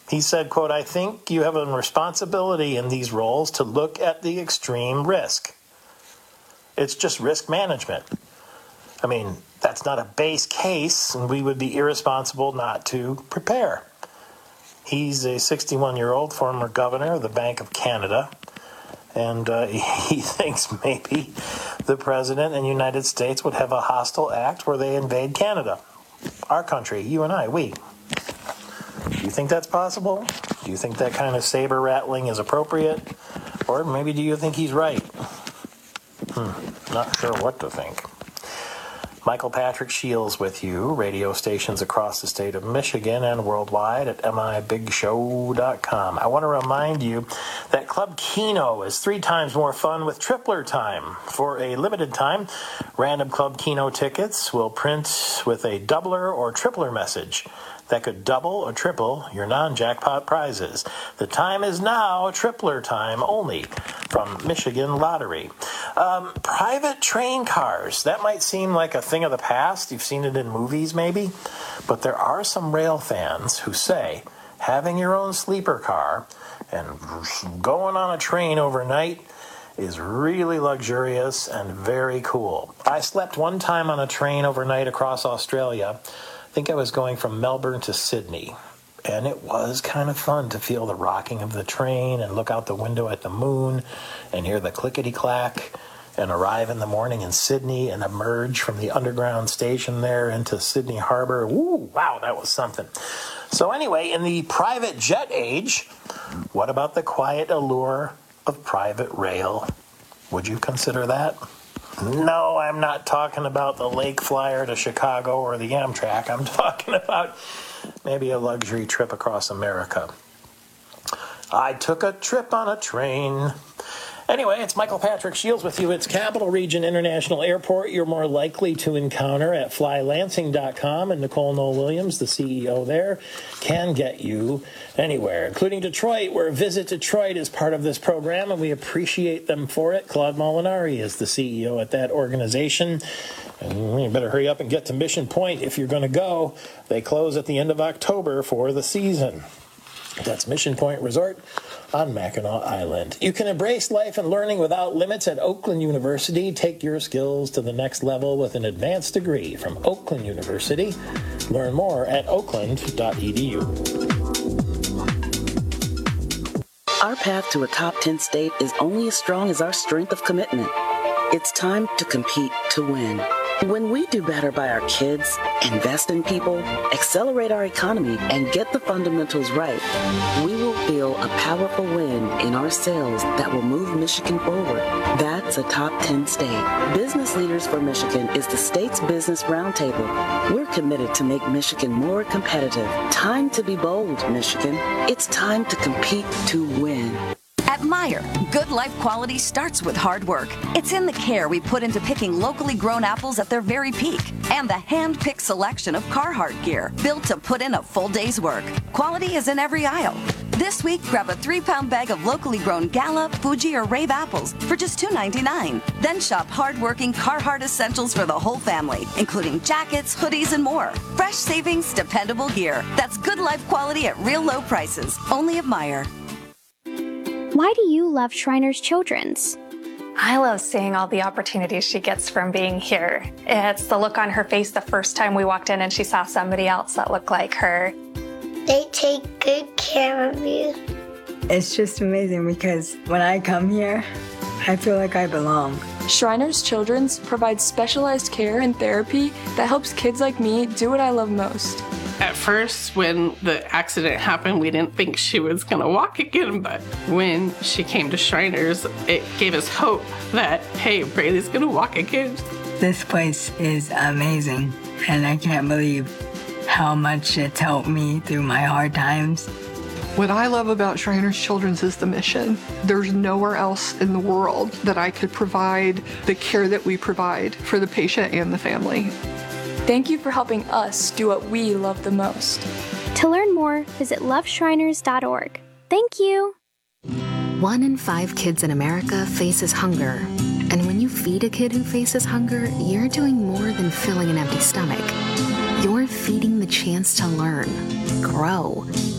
He said, quote, "I think you have a responsibility in these roles to look at the extreme risk. It's just risk management. I mean, that's not a base case, and we would be irresponsible not to prepare." He's a 61-year-old former governor of the Bank of Canada, and he thinks maybe the president and the United States would have a hostile act where they invade Canada. Our country, you and I, we. Do you think that's possible? Do you think that kind of saber rattling is appropriate? Or maybe do you think he's right? Not sure what to think. Michael Patrick Shields with you, radio stations across the state of Michigan and worldwide at mibigshow.com. I want to remind you that Club Keno is 3 times more fun with Tripler Time. For a limited time, random Club Keno tickets will print with a doubler or tripler message that could double or triple your non-jackpot prizes. The time is now, Tripler Time only, from Michigan Lottery. Private train cars, that might seem like a thing of the past. You've seen it in movies maybe, but there are some rail fans who say having your own sleeper car and going on a train overnight is really luxurious and very cool. I slept one time on a train overnight across Australia. I think I was going from Melbourne to Sydney, and it was kind of fun to feel the rocking of the train and look out the window at the moon and hear the clickety-clack and arrive in the morning in Sydney and emerge from the underground station there into Sydney Harbor. Woo, wow, that was something. So anyway, in the private jet age, what about the quiet allure of private rail? Would you consider that? No, I'm not talking about the Lake Flyer to Chicago or the Amtrak. I'm talking about maybe a luxury trip across America. I took a trip on a train. Anyway, it's Michael Patrick Shields with you. It's Capital Region International Airport. You're more likely to encounter at flylansing.com, and Nicole Noel-Williams, the CEO there, can get you anywhere, including Detroit, where Visit Detroit is part of this program, and we appreciate them for it. Claude Molinari is the CEO at that organization. And you better hurry up and get to Mission Point if you're going to go. They close at the end of October for the season. That's Mission Point Resort on Mackinac Island. You can embrace life and learning without limits at Oakland University. Take your skills to the next level with an advanced degree from Oakland University. Learn more at oakland.edu. Our path to a top 10 state is only as strong as our strength of commitment. It's time to compete to win. When we do better by our kids, invest in people, accelerate our economy, and get the fundamentals right, we will feel a powerful win in our sales that will move Michigan forward. That's a top 10 state. Business Leaders for Michigan is the state's business roundtable. We're committed to make Michigan more competitive. Time to be bold, Michigan. It's time to compete to win. At Meijer, good life quality starts with hard work. It's in the care we put into picking locally grown apples at their very peak, and the hand-picked selection of Carhartt gear built to put in a full day's work. Quality is in every aisle. This week, grab a 3-pound bag of locally grown Gallup, Fuji, or Rave apples for just $2.99. Then shop hard-working Carhartt essentials for the whole family, including jackets, hoodies, and more. Fresh savings, dependable gear. That's good life quality at real low prices. Only at Meijer. Why do you love Shriners Children's? I love seeing all the opportunities she gets from being here. It's the look on her face the first time we walked in and she saw somebody else that looked like her. They take good care of you. It's just amazing because when I come here, I feel like I belong. Shriners Children's provides specialized care and therapy that helps kids like me do what I love most. At first, when the accident happened, we didn't think she was going to walk again, but when she came to Shriners, it gave us hope that, hey, Braylee's going to walk again. This place is amazing, and I can't believe how much it's helped me through my hard times. What I love about Shriners Children's is the mission. There's nowhere else in the world that I could provide the care that we provide for the patient and the family. Thank you for helping us do what we love the most. To learn more, visit loveshriners.org. Thank you. 1 in 5 kids in America faces hunger. And when you feed a kid who faces hunger, you're doing more than filling an empty stomach. You're feeding the chance to learn, grow,